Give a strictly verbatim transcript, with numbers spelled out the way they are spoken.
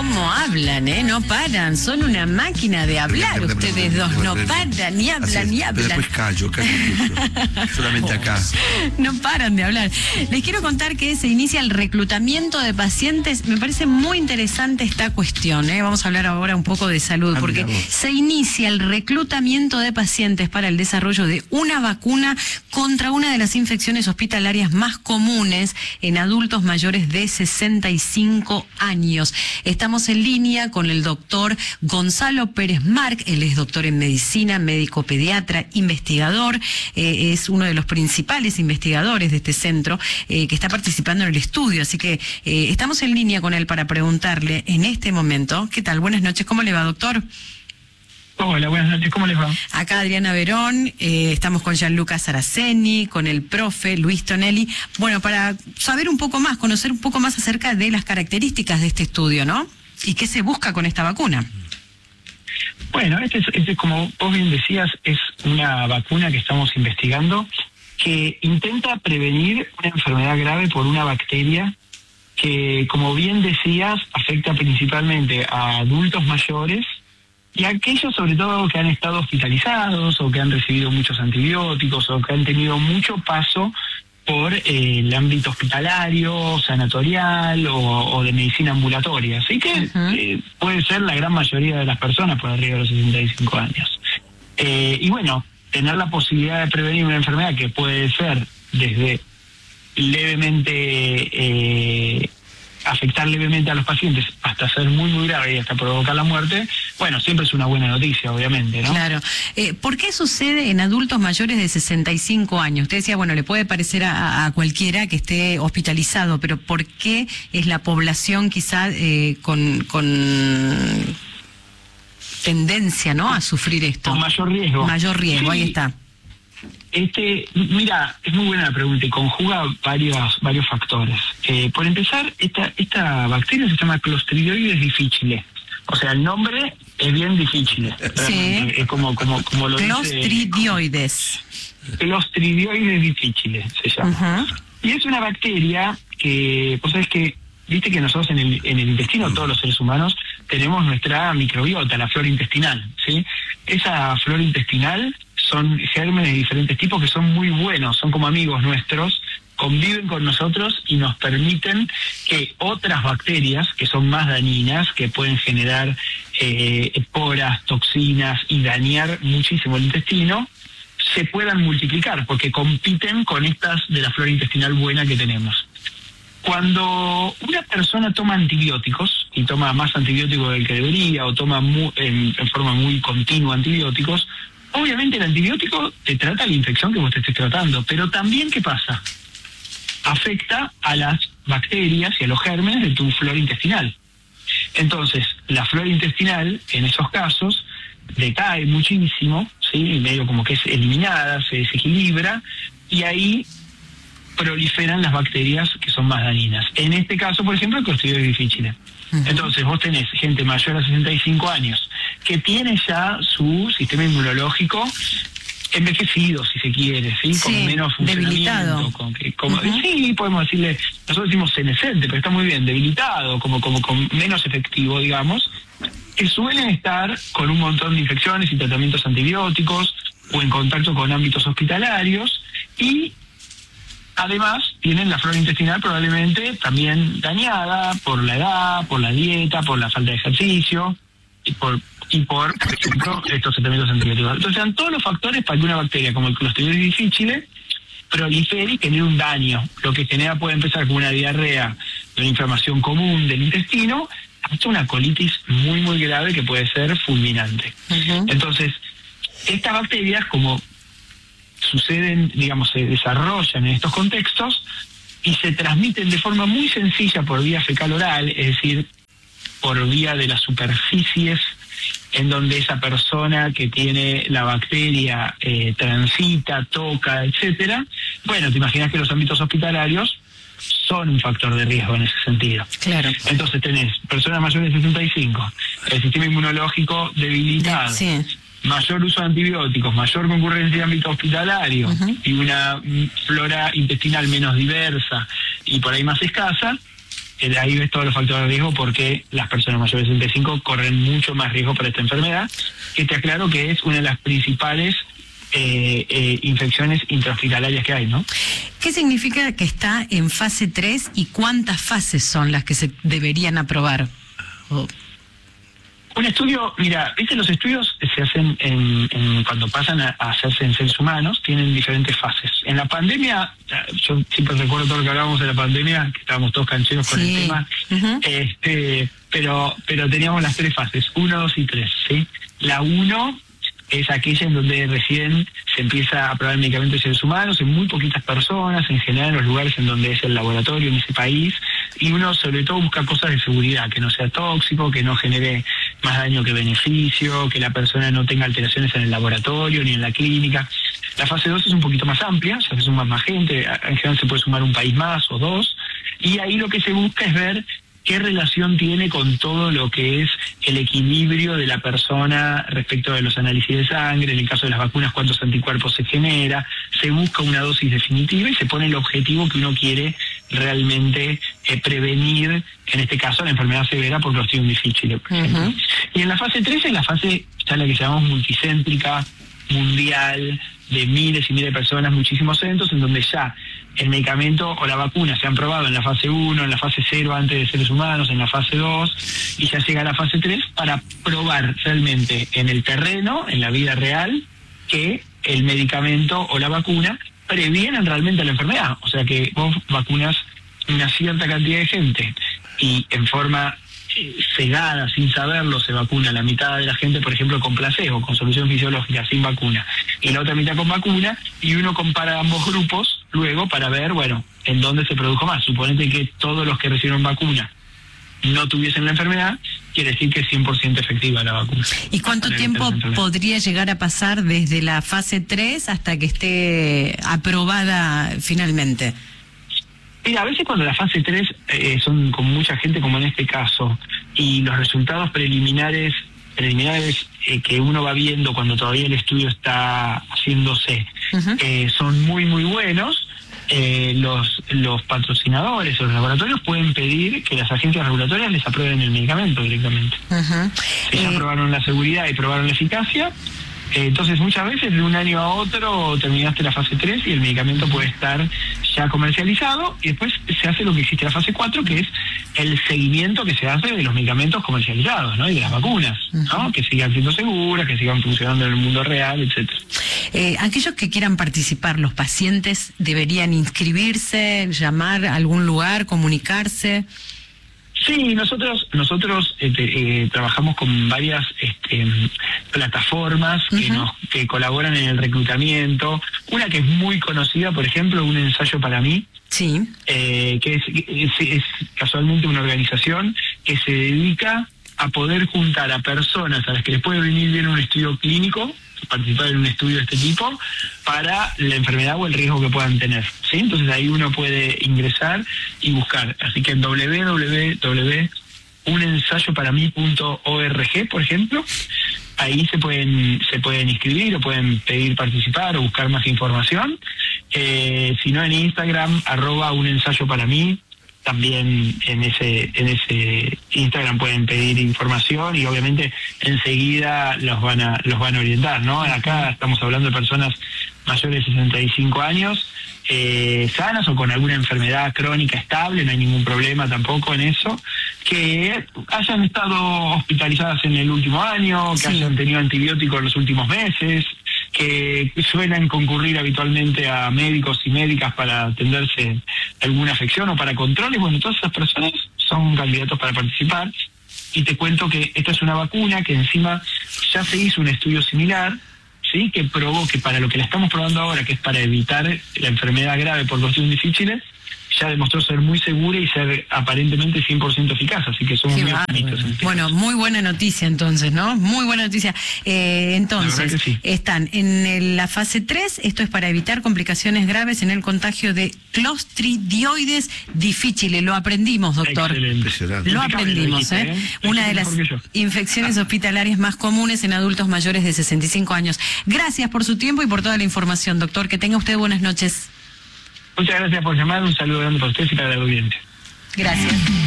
cómo hablan, ¿eh? No paran, son una máquina de hablar. Ustedes dos no paran, ni hablan, ni hablan. Pero después callo, callo mucho. Solamente acá. No paran de hablar. Les quiero contar que se inicia el reclutamiento de pacientes. Me parece muy interesante esta cuestión, ¿eh? Vamos a hablar ahora un poco de salud, Ah, porque se inicia el reclutamiento de pacientes para el desarrollo de una vacuna contra una de las infecciones hospitalarias más comunes en adultos mayores de sesenta y cinco años. Estamos en línea con el doctor Gonzalo Pérez Marc. Él es doctor en medicina, médico pediatra, investigador, eh, es uno de los principales investigadores de este centro eh, que está participando en el estudio, así que eh, estamos en línea con él para preguntarle en este momento. ¿Qué tal? Buenas noches, ¿cómo le va, doctor? Hola, buenas noches, ¿cómo les va? Acá Adriana Verón, eh, estamos con Gianluca Saraceni, con el profe Luis Tonelli. Bueno, para saber un poco más, conocer un poco más acerca de las características de este estudio, ¿no? ¿Y qué se busca con esta vacuna? Bueno, este, es, este, como vos bien decías, es una vacuna que estamos investigando que intenta prevenir una enfermedad grave por una bacteria que, como bien decías, afecta principalmente a adultos mayores y a aquellos sobre todo que han estado hospitalizados o que han recibido muchos antibióticos o que han tenido mucho paso por eh, el ámbito hospitalario, sanatorial o, o de medicina ambulatoria. Así que uh-huh. eh, puede ser la gran mayoría de las personas por arriba de los sesenta y cinco años. Eh, y bueno, tener la posibilidad de prevenir una enfermedad que puede ser desde levemente... Eh, afectar levemente a los pacientes hasta ser muy, muy grave y hasta provocar la muerte, bueno, siempre es una buena noticia, obviamente, ¿no? Claro. Eh, ¿Por qué sucede en adultos mayores de sesenta y cinco años? Usted decía, bueno, le puede parecer a, a cualquiera que esté hospitalizado, pero ¿por qué es la población quizá eh, con, con tendencia, ¿no?, a sufrir esto? Con mayor riesgo. Mayor riesgo, sí. Ahí está. Este, mira, es muy buena la pregunta y conjuga varios varios factores. Eh, por empezar, esta esta bacteria se llama Clostridioides difficile. O sea, el nombre es bien difícil. Sí. Es como como como lo Clostridioides. dice. Clostridioides difficile se llama. Uh-huh. Y es una bacteria que, vos sabés que, viste que nosotros en el en el intestino, todos los seres humanos, tenemos nuestra microbiota, la flora intestinal, ¿sí? Esa flora intestinal son gérmenes de diferentes tipos que son muy buenos, son como amigos nuestros, conviven con nosotros y nos permiten que otras bacterias, que son más dañinas, que pueden generar eh, esporas, toxinas y dañar muchísimo el intestino, se puedan multiplicar, porque compiten con estas de la flora intestinal buena que tenemos. Cuando una persona toma antibióticos, y toma más antibióticos del que debería, o toma muy, en, en forma muy continua antibióticos, obviamente el antibiótico te trata la infección que vos te estés tratando, pero también, ¿qué pasa? Afecta a las bacterias y a los gérmenes de tu flora intestinal. Entonces, la flora intestinal, en esos casos, decae muchísimo, ¿sí? Medio como que es eliminada, se desequilibra, y ahí proliferan las bacterias que son más dañinas. En este caso, por ejemplo, el Clostridioides difficile. Uh-huh. Entonces, vos tenés gente mayor a sesenta y cinco años que tiene ya su sistema inmunológico envejecido, si se quiere, ¿sí? Sí, con menos funcionamiento. Con que, como, uh-huh. Sí, podemos decirle, nosotros decimos senescente, pero está muy bien, debilitado, como, como con menos efectivo, digamos, que suelen estar con un montón de infecciones y tratamientos antibióticos o en contacto con ámbitos hospitalarios y además tienen la flora intestinal probablemente también dañada por la edad, por la dieta, por la falta de ejercicio y por, y por, por ejemplo, estos tratamientos antibióticos. Entonces, sean todos los factores para que una bacteria como el Clostridioides difficile prolifere y genere un daño. Lo que genera puede empezar con una diarrea, una inflamación común del intestino, hasta una colitis muy, muy grave que puede ser fulminante. Uh-huh. Entonces, estas bacterias, como suceden, digamos, se desarrollan en estos contextos y se transmiten de forma muy sencilla por vía fecal-oral, es decir, por vía de las superficies en donde esa persona que tiene la bacteria eh, transita, toca, etcétera. Bueno, te imaginas que los ámbitos hospitalarios son un factor de riesgo en ese sentido. Claro. Entonces tenés personas mayores de sesenta y cinco, el sistema inmunológico debilitado, sí. mayor uso de antibióticos, mayor concurrencia de ámbito hospitalario, uh-huh. y una flora intestinal menos diversa y por ahí más escasa, eh, ahí ves todos los factores de riesgo porque las personas mayores de sesenta y cinco corren mucho más riesgo para esta enfermedad, que te aclaro que es una de las principales eh, eh, infecciones intrahospitalarias que hay, ¿no? ¿Qué significa que está en fase tres y cuántas fases son las que se deberían aprobar? Oh. Un estudio, mira, viste, los estudios se hacen en, en, cuando pasan a, a hacerse en seres humanos, tienen diferentes fases. En la pandemia, yo siempre recuerdo todo lo que hablábamos de la pandemia, que estábamos todos cancheros con sí. el tema, uh-huh. este, pero pero teníamos las tres fases, uno, dos y tres, ¿sí? La uno es aquella en donde recién se empieza a probar el medicamento en seres humanos, en muy poquitas personas, en general en los lugares en donde es el laboratorio en ese país, y uno sobre todo busca cosas de seguridad, que no sea tóxico, que no genere más daño que beneficio, que la persona no tenga alteraciones en el laboratorio ni en la clínica. La fase dos es un poquito más amplia, ya se suma más gente, en general se puede sumar un país más o dos, y ahí lo que se busca es ver qué relación tiene con todo lo que es el equilibrio de la persona respecto de los análisis de sangre, en el caso de las vacunas, cuántos anticuerpos se genera, se busca una dosis definitiva y se pone el objetivo que uno quiere realmente eh, prevenir, en este caso la enfermedad severa por clostridium difficile, por ejemplo. Uh-huh. Y en la fase tres es la fase, ya la que llamamos multicéntrica, mundial, de miles y miles de personas, muchísimos centros, en donde ya el medicamento o la vacuna se han probado en la fase uno, en la fase cero antes de seres humanos, en la fase dos, y ya llega a la fase tres para probar realmente en el terreno, en la vida real, que el medicamento o la vacuna previenen realmente la enfermedad. O sea que vos vacunas una cierta cantidad de gente y en forma cegada, sin saberlo, se vacuna la mitad de la gente, por ejemplo, con placebo, con solución fisiológica, sin vacuna, y la otra mitad con vacuna, y uno compara ambos grupos luego para ver, bueno, en dónde se produjo más. Suponete que todos los que recibieron vacuna no tuviesen la enfermedad, quiere decir que es cien por ciento efectiva la vacuna. ¿Y cuánto tiempo podría llegar a pasar desde la fase tres hasta que esté aprobada finalmente? Mira, a veces cuando la fase tres eh, son con mucha gente, como en este caso, y los resultados preliminares preliminares eh, que uno va viendo cuando todavía el estudio está haciéndose, uh-huh. eh, son muy, muy buenos, eh, los los patrocinadores o los laboratorios pueden pedir que las agencias regulatorias les aprueben el medicamento directamente. Uh-huh. Si ya eh... probaron la seguridad y probaron la eficacia, eh, entonces muchas veces de un año a otro terminaste la fase tres y el medicamento puede estar ya comercializado, y después se hace lo que existe en la fase cuatro, que es el seguimiento que se hace de los medicamentos comercializados, ¿no? Y de las vacunas, ¿no? Que sigan siendo seguras, que sigan funcionando en el mundo real, etcétera. Eh, aquellos que quieran participar, los pacientes deberían inscribirse, llamar a algún lugar, comunicarse. Sí, nosotros nosotros eh, eh, trabajamos con varias este, plataformas uh-huh. que nos que colaboran en el reclutamiento. Una que es muy conocida, por ejemplo, Un Ensayo para Mí, sí, eh, que es, es, es casualmente una organización que se dedica a poder juntar a personas a las que les puede venir bien un estudio clínico, participar en un estudio de este tipo, para la enfermedad o el riesgo que puedan tener, ¿sí? Entonces ahí uno puede ingresar y buscar. Así que en doble u doble u doble u punto un ensayo para mí punto org, por ejemplo, ahí se pueden se pueden inscribir o pueden pedir participar o buscar más información. Eh, si no, en Instagram, arroba un ensayo para mí, también en ese en ese Instagram pueden pedir información y obviamente enseguida los van a los van a orientar, ¿no? Acá estamos hablando de personas mayores de sesenta y cinco años, eh, sanas o con alguna enfermedad crónica estable, no hay ningún problema tampoco en eso, que hayan estado hospitalizadas en el último año, que sí. hayan tenido antibióticos en los últimos meses, que suelen concurrir habitualmente a médicos y médicas para atenderse alguna afección o para controles. Bueno, todas esas personas son candidatos para participar. Y te cuento que esta es una vacuna que encima ya se hizo un estudio similar, ¿sí? Que probó que para lo que la estamos probando ahora, que es para evitar la enfermedad grave por clostridium difficile, ya demostró ser muy segura y ser aparentemente cien por ciento eficaz, así que somos muy optimistas. Bueno, muy buena noticia entonces, ¿no? Muy buena noticia. Eh, entonces, sí. están en el, la fase tres, esto es para evitar complicaciones graves en el contagio de Clostridioides difficile. Lo aprendimos, doctor. Excelente. Lo aprendimos, ¿eh? ¿eh? Una de las infecciones hospitalarias más comunes en adultos mayores de sesenta y cinco años. Gracias por su tiempo y por toda la información, doctor. Que tenga usted buenas noches. Muchas gracias por llamar, un saludo grande para ustedes y para la audiencia. Gracias.